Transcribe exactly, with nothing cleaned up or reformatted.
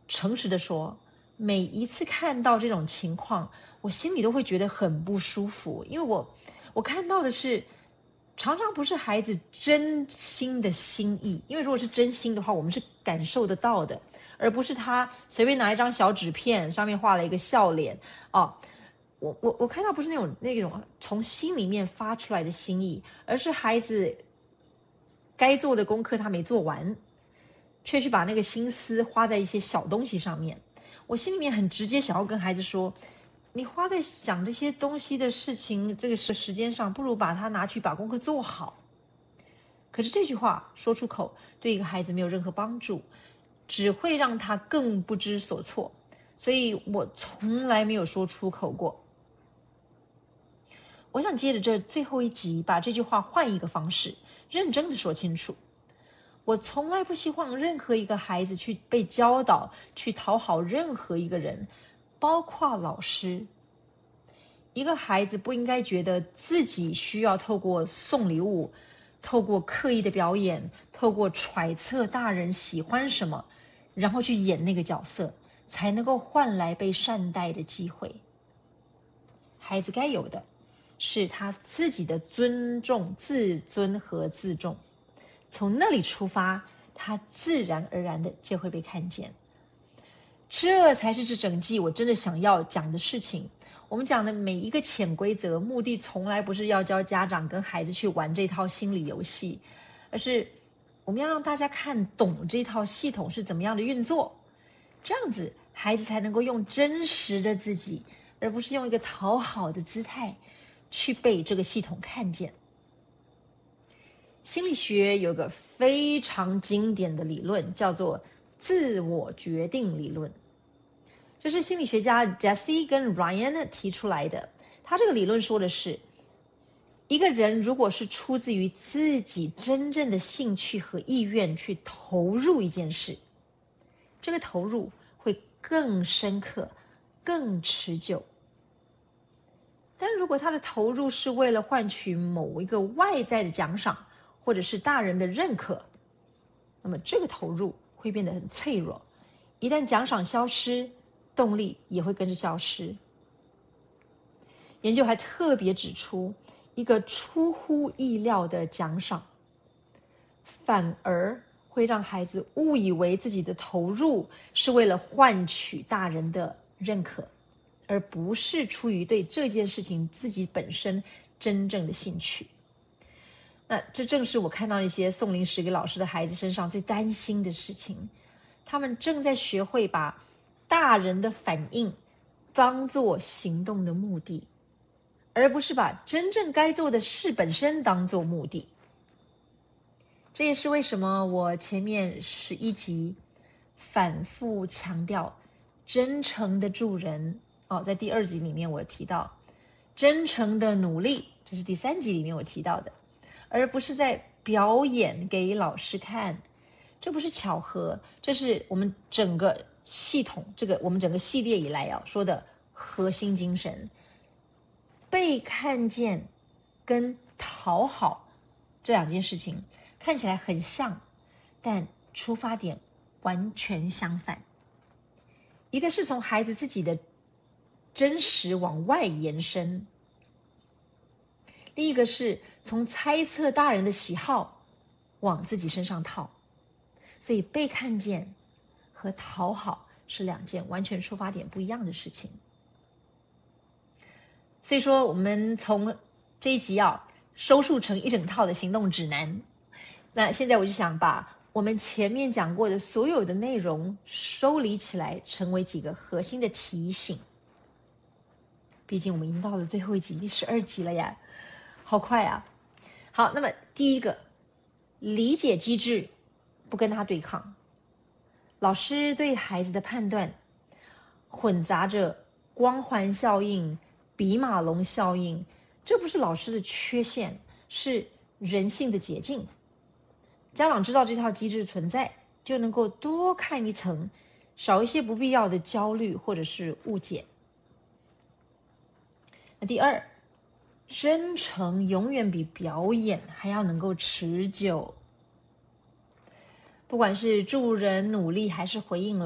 诚实的说，每一次看到这种情况，我心里都会觉得很不舒服，因为我我看到的是常常不是孩子真心的心意，因为如果是真心的话，我们是感受得到的，而不是他随便拿一张小纸片上面画了一个笑脸哦。我我我看到不是那种那种从心里面发出来的心意，而是孩子该做的功课他没做完，却去把那个心思花在一些小东西上面。我心里面很直接想要跟孩子说，你花在想这些东西的事情这个时间上，不如把它拿去把功课做好。可是这句话说出口对一个孩子没有任何帮助，只会让他更不知所措，所以我从来没有说出口过。我想接着这最后一集把这句话换一个方式认真的说清楚。我从来不希望任何一个孩子去被教导去讨好任何一个人，包括老师。一个孩子不应该觉得自己需要透过送礼物，透过刻意的表演，透过揣测大人喜欢什么，然后去演那个角色，才能够换来被善待的机会。孩子该有的是他自己的尊重、自尊和自重，从那里出发，他自然而然的就会被看见。这才是这整季我真的想要讲的事情。我们讲的每一个潜规则，目的从来不是要教家长跟孩子去玩这套心理游戏，而是我们要让大家看懂这套系统是怎么样的运作，这样子孩子才能够用真实的自己，而不是用一个讨好的姿态去被这个系统看见。心理学有个非常经典的理论，叫做自我决定理论。这是心理学家 Jesse 跟 Ryan 提出来的。他这个理论说的是，一个人如果是出自于自己真正的兴趣和意愿去投入一件事，这个投入会更深刻、更持久。但如果他的投入是为了换取某一个外在的奖赏，或者是大人的认可，那么这个投入会变得很脆弱，一旦奖赏消失，动力也会跟着消失。研究还特别指出，一个出乎意料的奖赏，反而会让孩子误以为自己的投入是为了换取大人的认可，而不是出于对这件事情自己本身真正的兴趣。那这正是我看到一些送零食给老师的孩子身上最担心的事情。他们正在学会把大人的反应当作行动的目的，而不是把真正该做的事本身当作目的。这也是为什么我前面十一集反复强调真诚的助人哦，在第二集里面我提到真诚的努力，这是第三集里面我提到的，而不是在表演给老师看。这不是巧合，这是我们整个系统，这个我们整个系列以来啊说的核心精神。被看见跟讨好这两件事情看起来很像，但出发点完全相反。一个是从孩子自己的真实往外延伸，另一个是从猜测大人的喜好往自己身上套。所以被看见和讨好是两件完全出发点不一样的事情。所以说我们从这一集啊收束成一整套的行动指南。那现在我就想把我们前面讲过的所有的内容收理起来，成为几个核心的提醒。毕竟我们已经到了最后一集，第十二集了呀，好快啊！好，那么第一个，理解机制，不跟他对抗。老师对孩子的判断混杂着光环效应、比马龙效应，这不是老师的缺陷，是人性的捷径。家长知道这套机制存在，就能够多看一层，少一些不必要的焦虑或者是误解。那第二，真诚永远比表演还要能够持久。不管是助人努力还是回应